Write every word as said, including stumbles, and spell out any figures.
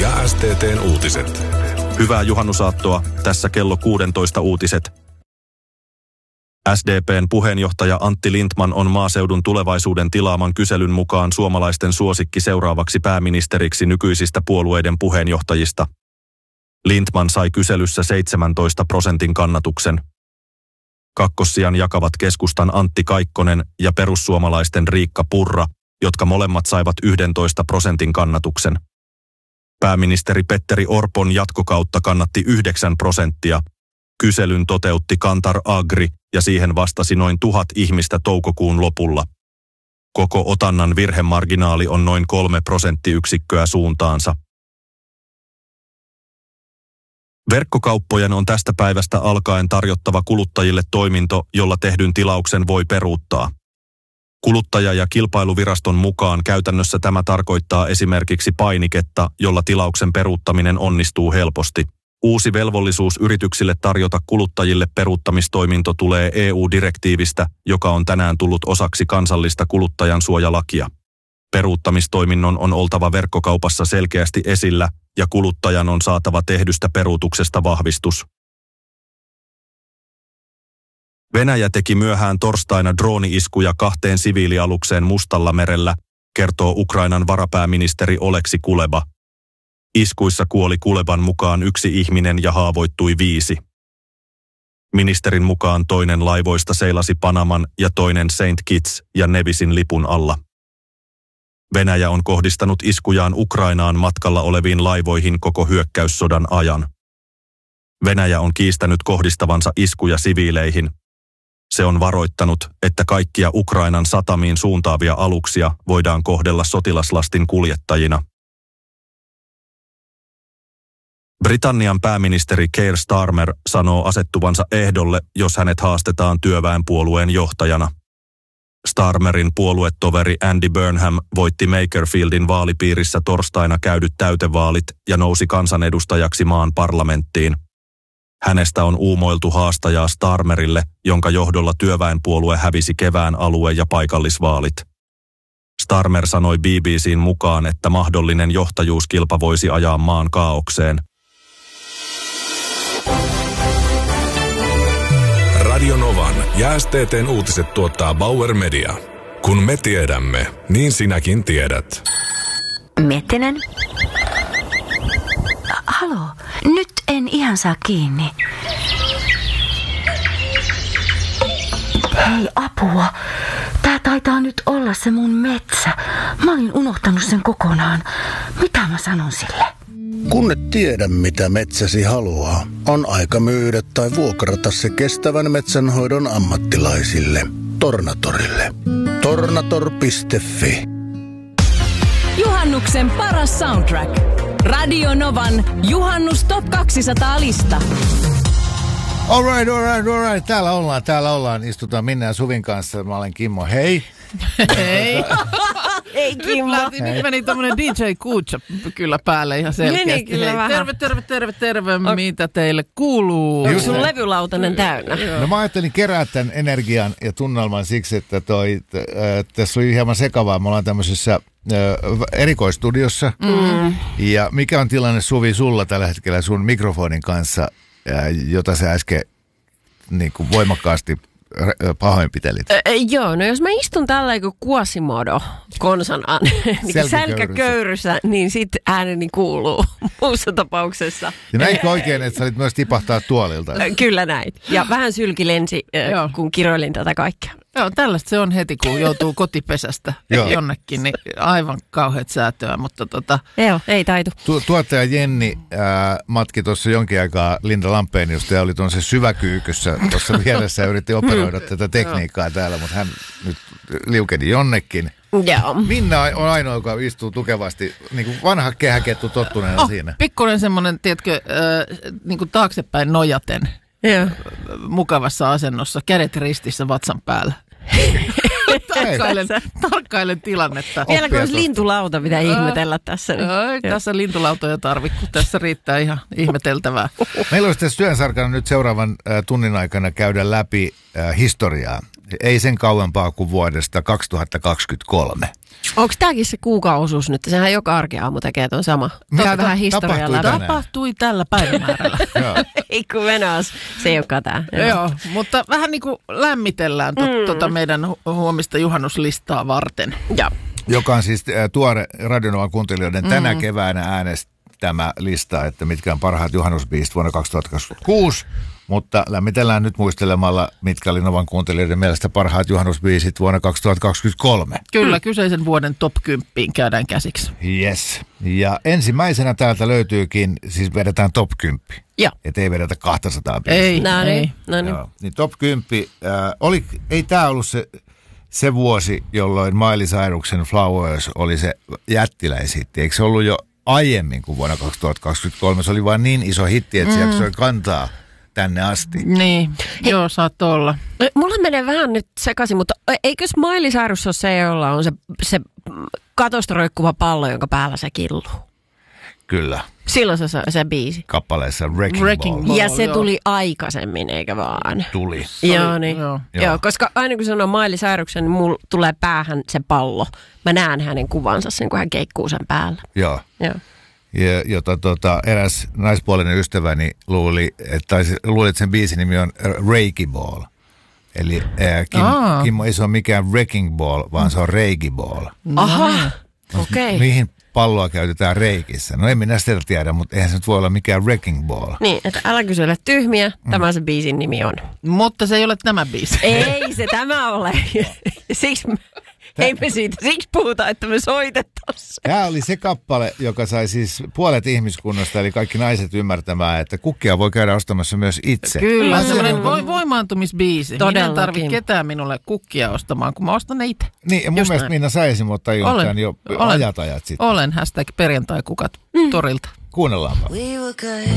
ja S T T:n uutiset. Hyvää juhannusaattoa, tässä kello kuusitoista uutiset. S D P:n puheenjohtaja Antti Lindtman on maaseudun tulevaisuuden tilaaman kyselyn mukaan suomalaisten suosikki seuraavaksi pääministeriksi nykyisistä puolueiden puheenjohtajista. Lindtman sai kyselyssä seitsemäntoista prosentin kannatuksen. Kakkossijan jakavat keskustan Antti Kaikkonen ja perussuomalaisten Riikka Purra, jotka molemmat saivat yksitoista prosentin kannatuksen. Pääministeri Petteri Orpon jatkokautta kannatti yhdeksän prosenttia. Kyselyn toteutti Kantar Agri ja siihen vastasi noin tuhat ihmistä toukokuun lopulla. Koko otannan virhemarginaali on noin kolme prosenttiyksikköä suuntaansa. Verkkokauppojen on tästä päivästä alkaen tarjottava kuluttajille toiminto, jolla tehdyn tilauksen voi peruuttaa. Kuluttaja- ja kilpailuviraston mukaan käytännössä tämä tarkoittaa esimerkiksi painiketta, jolla tilauksen peruuttaminen onnistuu helposti. Uusi velvollisuus yrityksille tarjota kuluttajille peruuttamistoiminto tulee E U-direktiivistä, joka on tänään tullut osaksi kansallista kuluttajansuojalakia. Peruuttamistoiminnon on oltava verkkokaupassa selkeästi esillä ja kuluttajan on saatava tehdystä peruutuksesta vahvistus. Venäjä teki myöhään torstaina drooni-iskuja kahteen siviilialukseen Mustallamerellä, kertoo Ukrainan varapääministeri Oleksi Kuleba. Iskuissa kuoli Kuleban mukaan yksi ihminen ja haavoittui viisi. Ministerin mukaan toinen laivoista seilasi Panaman ja toinen Saint Kitts ja Nevisin lipun alla. Venäjä on kohdistanut iskujaan Ukrainaan matkalla oleviin laivoihin koko hyökkäyssodan ajan. Venäjä on kiistänyt kohdistavansa iskuja siviileihin. Se on varoittanut, että kaikkia Ukrainan satamiin suuntaavia aluksia voidaan kohdella sotilaslastin kuljettajina. Britannian pääministeri Keir Starmer sanoo asettuvansa ehdolle, jos hänet haastetaan työväenpuolueen johtajana. Starmerin puoluetoveri Andy Burnham voitti Makerfieldin vaalipiirissä torstaina käydyt täytevaalit ja nousi kansanedustajaksi maan parlamenttiin. Hänestä on uumoiltu haastajaa Starmerille, jonka johdolla työväenpuolue hävisi kevään alue- ja paikallisvaalit. Starmer sanoi B B C:n mukaan, että mahdollinen johtajuuskilpa voisi ajaa maan kaaukseen. Radio Novan ja S T T:n uutiset tuottaa Bauer Media. Kun me tiedämme, niin sinäkin tiedät. Miettinen. Halo, nyt en ihan saa kiinni. Hei, apua. Tää taitaa nyt olla se mun metsä. Mä olin unohtanut sen kokonaan. Mitä mä sanon sille? Kun et tiedä, mitä metsäsi haluaa, on aika myydä tai vuokrata se kestävän metsänhoidon ammattilaisille. Tornatorille. Tornator piste fi. Juhannuksen paras soundtrack. Radio Novan Juhannus Top kaksisataa-lista. All right, all right, all right. Täällä ollaan, täällä ollaan. Istutaan Minna ja Suvin kanssa. Mä olen Kimmo. Hei. Hei. Hei Kimmo. Nyt, nyt meni tommonen D J Kuutsa kyllä päälle ihan selkeästi. Meni kyllä Hei, vähän. terve, terve, terve, terve. O- Mitä teille kuuluu? Onko sun levylautanen täynnä? No mä ajattelin kerää tämän energian ja tunnelman siksi, että toi, t- äh, tässä oli hieman sekavaa. Me ollaan tämmöisessä äh, erikoistudiossa. Mm. Ja mikä on tilanne, Suvi, sulla tällä hetkellä sun mikrofonin kanssa, äh, jota sä äsken niin kuin voimakkaasti pahoinpitelit? Ö, joo, no jos mä istun tällä kuin Quasimodo konsan an, niin sälkäköyryssä, niin sit ääneni kuuluu muussa tapauksessa. Ja näinkö oikein, että sä olit myös tipahtaa tuolilta? Ö, kyllä näin. Ja vähän sylki lensi, ö, kun kiroilin tätä kaikkea. Joo, tällaista se on heti, kun joutuu kotipesästä jonnekin, niin aivan kauheat säätöä, mutta tota... Joo, ei taitu. Tu- tuottaja Jenni ää, matki tuossa jonkin aikaa Linda Lampeniusta ja oli tuossa syväkyykyssä tuossa vieressä ja yritti operoida tätä tekniikkaa täällä, mutta hän nyt liukeni jonnekin. Joo. Minna on ainoa, joka istuu tukevasti, niin kuin vanha kehäkettu tottuneena oh, siinä. Pikkuinen semmoinen, tiedätkö, äh, niin kuin taaksepäin nojaten. Joo. Mukavassa asennossa, kädet ristissä vatsan päällä. tarkkailen, tarkkailen tilannetta. Vielä kun olisi lintulauta, mitä ihmetellä tässä. Niin. Ei, tässä lintulautoja tarvitse, kun tässä riittää ihan ihmeteltävää. Meillä olisi tässä työn sarkana nyt seuraavan äh, tunnin aikana käydä läpi äh, historiaa. Ei sen kauempaa kuin vuodesta kaksituhattakaksikymmentäkolme. Onko tämäkin se kuukaosuus nyt? Sehän joka arkiaamu tekee tuon sama. No, Käy ta- vähän historiaa tapahtui läpi. tänään. Tapahtui tällä päivämäärällä. Ei kun venas, se ei olekaan tää. Joo, mutta vähän niin kuin lämmitellään to, mm. tota meidän hu- huomista juhannuslistaa varten. Joo. Joka on siis äh, tuore Radionovan kuuntelijoiden tänä mm. keväänä äänestämä lista, että mitkä on parhaat juhannusbiisit vuonna kaksituhattakaksikymmentäkuusi. Mutta lämmitellään nyt muistelemalla, mitkä oli Novan kuuntelijoiden mielestä parhaat juhannusbiisit vuonna kaksituhattakaksikymmentäkolme. Kyllä, kyseisen vuoden top kymmenen käydään käsiksi. Yes. Ja ensimmäisenä täältä löytyykin, siis vedetään top kymmenen. Joo. Että ei vedetä kaksisataa biisiä. Ei, No ei. niin, no niin. Joo. Niin top kymmenen, äh, oli, ei tämä ollut se, se vuosi, jolloin Miley Cyrusen Flowers oli se jättiläishitti. Eikö se ollut jo aiemmin kuin vuonna kaksituhattakaksikymmentäkolme? Se oli vaan niin iso hitti, että mm. se jaksoi kantaa tänne asti. Niin, Hei. joo, saattoi olla. Mulla menee vähän nyt sekaisin, mutta eikös Miley Cyrus ole se, jolla on se, se katosta roikkuva pallo, jonka päällä se killuu? Kyllä. Silloin se, se biisi. Kappaleessa Wrecking, Wrecking Ball. Ball. Ja se joo. tuli aikaisemmin, eikä vaan? Tuli. Joo, niin. Joo. Joo. Joo, koska aina kun sanoo Miley Cyruksen, niin mulla tulee päähän se pallo. Mä näen hänen kuvansa sen, kun hän keikkuu sen päällä. Joo. Joo. Ja, jota tota, eräs naispuolinen ystäväni luuli, että, luuli, että sen biisin nimi on Reiki Ball. Eli ää, Kim, Kimmo ei se ole mikään Wrecking Ball, vaan se on Reiki Ball. Aha, okei. Okay. Mihin palloa käytetään reikissä? No en minä sitä tiedä, mutta eihän se nyt voi olla mikään Wrecking Ball. Niin, että älä kysele tyhmiä, tämä se biisin nimi on. Mutta se ei ole tämä biisi. Ei se tämä ole. Siksi me, ei me siitä, siksi puhutaan, että me soitettaisiin. Tämä oli se kappale, joka sai siis puolet ihmiskunnasta, eli kaikki naiset ymmärtämään, että kukkia voi käydä ostamassa myös itse. Kyllä, Asia, semmoinen jonka- vo- voimaantumisbiisi. Minä en Todellakin. tarvitse ketään minulle kukkia ostamaan, kun mä ostan ne itse. Niin, ja mun Just mielestä näin. Minna Säisin, mutta ei Olen. olekaan jo Olen. ajat ajat sitten. Olen hashtag perjantai-kukat torilta. Kuunnellaanpa.